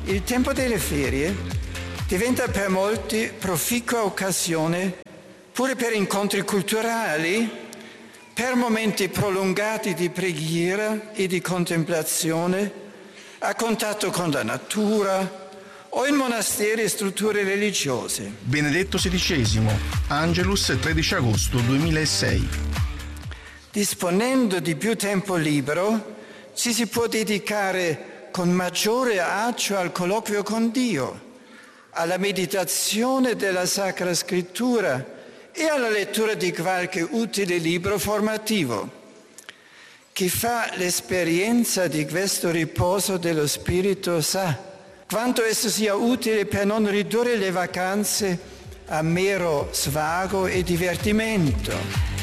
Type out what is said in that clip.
il tempo delle ferie diventa per molti proficua occasione pure per incontri culturali, per momenti prolungati di preghiera e di contemplazione, a contatto con la natura o in monasteri e strutture religiose. Benedetto XVI, Angelus, 13 agosto 2006. Disponendo di più tempo libero, ci si può dedicare con maggiore agio al colloquio con Dio, alla meditazione della Sacra Scrittura e alla lettura di qualche utile libro formativo. Chi fa l'esperienza di questo riposo dello spirito sa quanto esso sia utile per non ridurre le vacanze a mero svago e divertimento.